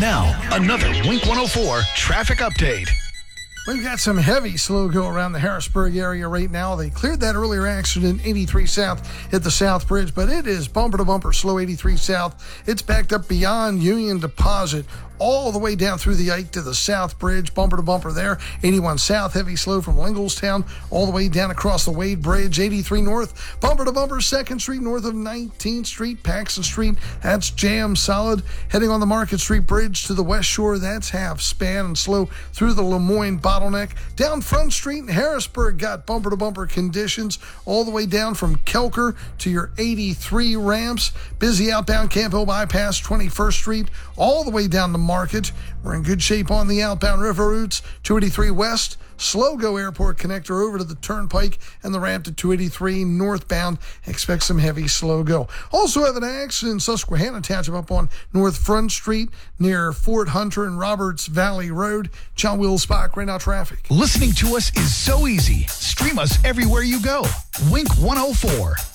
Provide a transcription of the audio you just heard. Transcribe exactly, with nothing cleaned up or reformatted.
Now, another Wink one oh four traffic update. We've got some heavy slow go around the Harrisburg area right now. They cleared that earlier accident, eighty-three South, at the South Bridge, but it is bumper to bumper slow eighty-three South. It's backed up beyond Union Deposit, all the way down through the Ike to the South Bridge, bumper to bumper there. eighty-one South, heavy slow from Linglestown, all the way down across the Wade Bridge. eighty-three North, bumper to bumper, second Street north of nineteenth Street, Paxton Street, that's jam solid. Heading on the Market Street Bridge to the West Shore, that's half span and slow through the Lemoyne bottleneck. Down Front Street in Harrisburg, got bumper to bumper conditions all the way down from Kelker to your eighty-three ramps. Busy outbound Camp Hill bypass, twenty-first Street, all the way down to Market. We're in good shape on the outbound river routes. two eighty-three West, slow go airport connector over to the Turnpike and the ramp to two eighty-three northbound. Expect some heavy slow go. Also have an accident in Susquehanna Township up on North Front Street near Fort Hunter and Roberts Valley Road. John Will Spock, right now traffic. Listening to us is so easy. Stream us everywhere you go. Wink one oh four.